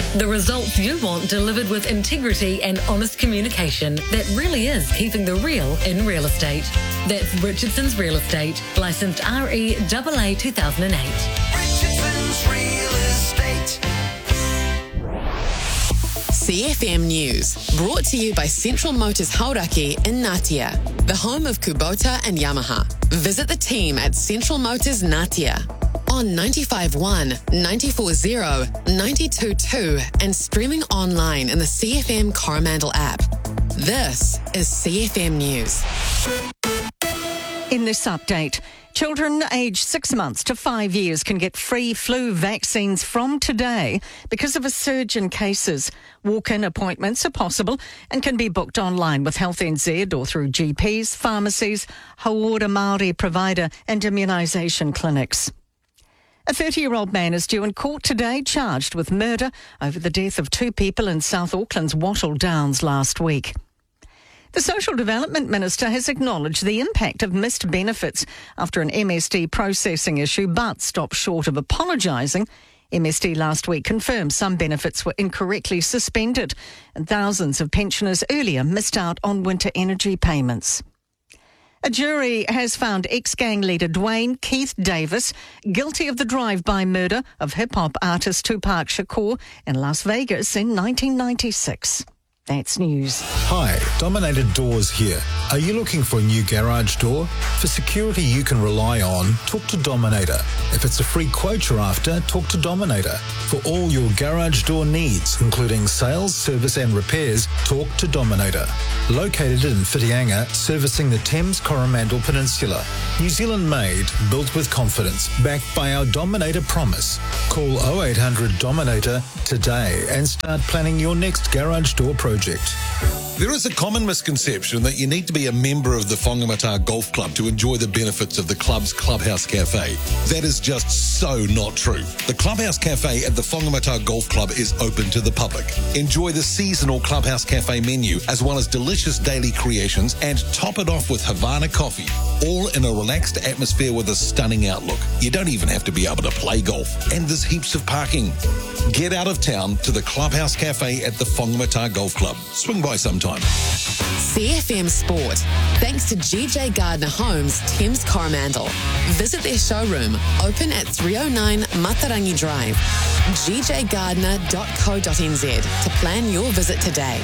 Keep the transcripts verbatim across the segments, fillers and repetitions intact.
The results you want delivered with integrity and honest communication that really is keeping the real in real estate. That's Richardson's Real Estate, licensed R E A A two thousand eight. Richardson's Real Estate. C F M News, brought to you by Central Motors Hauraki in Ngatea, the home of Kubota and Yamaha. Visit the team at Central Motors Ngatea on ninety-five point one, ninety-four point zero, ninety-two point two and streaming online in the C F M Coromandel app. This is C F M News. In this update, children aged six months to five years can get free flu vaccines from today because of a surge in cases. Walk-in appointments are possible and can be booked online with Health N Z or through G Ps, pharmacies, Hauora Māori provider and immunisation clinics. A thirty-year-old man is due in court today charged with murder over the death of two people in South Auckland's Wattle Downs last week. The Social Development Minister has acknowledged the impact of missed benefits after an M S D processing issue, but stopped short of apologising. M S D last week confirmed some benefits were incorrectly suspended and thousands of pensioners earlier missed out on winter energy payments. A jury has found ex-gang leader Dwayne Keith Davis guilty of the drive-by murder of hip-hop artist Tupac Shakur in Las Vegas in nineteen ninety-six. That's news. Hi, Dominator Doors here. Are you looking for a new garage door? For security you can rely on, talk to Dominator. If it's a free quote you're after, talk to Dominator. For all your garage door needs, including sales, service and repairs, talk to Dominator. Located in Whitianga, servicing the Thames Coromandel Peninsula. New Zealand made, built with confidence, backed by our Dominator promise. Call oh eight hundred Dominator today and start planning your next garage door project. There is a common misconception that you need to be a member of the Whangamata Golf Club to enjoy the benefits of the club's Clubhouse Cafe. That is just so not true. The Clubhouse Cafe at the Whangamata Golf Club is open to the public. Enjoy the seasonal Clubhouse Cafe menu as well as delicious daily creations and top it off with Havana coffee, all in a relaxed atmosphere with a stunning outlook. You don't even have to be able to play golf, and there's heaps of parking. Get out of town to the Clubhouse Cafe at the Whangamata Golf Club. Swing by sometime. C F M Sport, thanks to G J Gardner Homes, Thames Coromandel. Visit their showroom, open at three oh nine Matarangi Drive, g j gardner dot co dot n z to plan your visit today.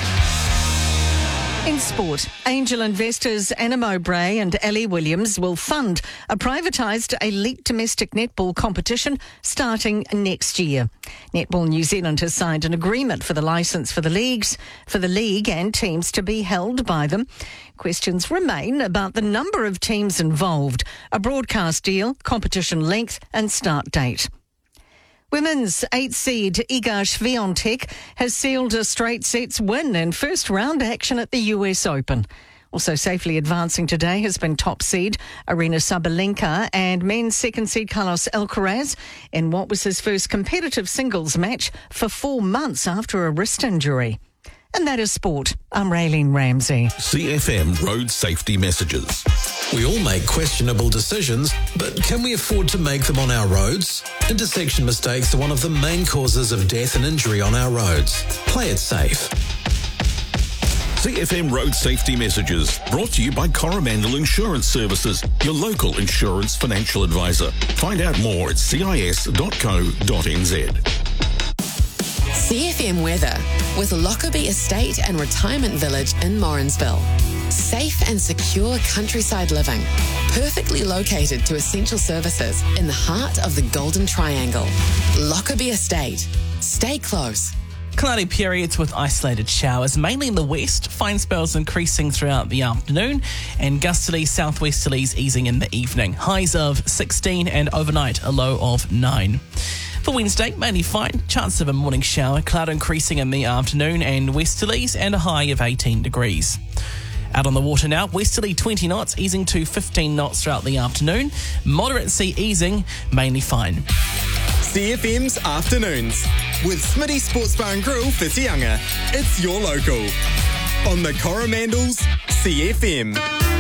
In sport, angel investors Anna Mowbray and Ellie Williams will fund a privatised elite domestic netball competition starting next year. Netball New Zealand has signed an agreement for the licence for the leagues, for the league and teams to be held by them. Questions remain about the number of teams involved, a broadcast deal, competition length and start date. Women's eighth seed Iga Swiatek has sealed a straight sets win in first round action at the U S Open. Also safely advancing today has been top seed Aryna Sabalenka and men's second seed Carlos Alcaraz in what was his first competitive singles match for four months after a wrist injury. And that is sport. I'm Raylene Ramsey. C F M Road Safety Messages. We all make questionable decisions, but can we afford to make them on our roads? Intersection mistakes are one of the main causes of death and injury on our roads. Play it safe. C F M Road Safety Messages, brought to you by Coromandel Insurance Services, your local insurance financial advisor. Find out more at c i s dot co dot n z. C F M weather with Lockerbie Estate and Retirement Village in Morrinsville. Safe and secure countryside living, perfectly located to essential services in the heart of the Golden Triangle. Lockerbie Estate. Stay close. Cloudy periods with isolated showers, mainly in the west. Fine spells increasing throughout the afternoon and gustily southwesterlies easing in the evening. Highs of sixteen and overnight a low of nine. For Wednesday, mainly fine. Chance of a morning shower, cloud increasing in the afternoon and westerlies and a high of eighteen degrees. Out on the water now, westerly twenty knots, easing to fifteen knots throughout the afternoon. Moderate sea easing, mainly fine. C F M's Afternoons with Smitty Sports Bar and Grill, Whitianga. It's your local. On the Coromandel's C F M.